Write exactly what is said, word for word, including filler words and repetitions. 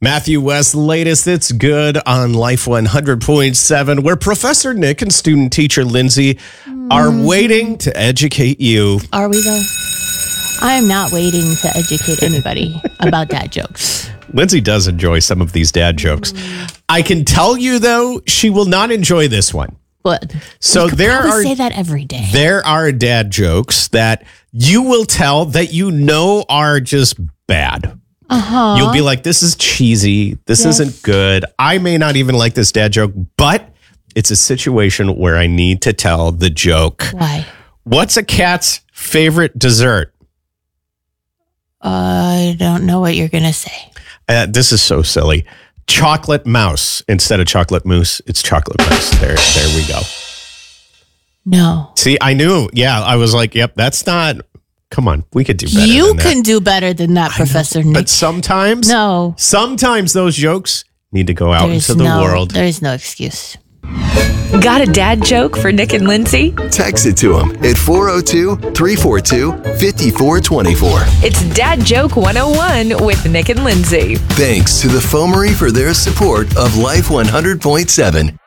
Matthew West's latest It's Good on Life one hundred point seven, where Professor Nick and student teacher Lindsay are waiting to educate you. Are we, though? I am not waiting to educate anybody about dad jokes. Lindsay does enjoy some of these dad jokes. I can tell you, though, she will not enjoy this one. But So we could there probably are say that every day. there are dad jokes that you will tell that you know are just bad. Uh-huh. You'll be like, this is cheesy. This Yes. isn't good. I may not even like this dad joke, but it's a situation where I need to tell the joke. Why? What's a cat's favorite dessert? I don't know what you're going to say. Uh, this is so silly. Chocolate mouse. Instead of chocolate mousse, it's chocolate mouse. There, there we go. No. See, I knew. Yeah, I was like, yep, that's not. Come on, we could do better. You than that. can do better than that, Professor Nick. But sometimes, No. sometimes those jokes need to go out There's into the no, world. There is no excuse. Got a dad joke for Nick and Lindsay? Text it to them at four oh two, three four two, five four two four. It's Dad Joke one oh one with Nick and Lindsay. Thanks to the Foamery for their support of Life one hundred point seven.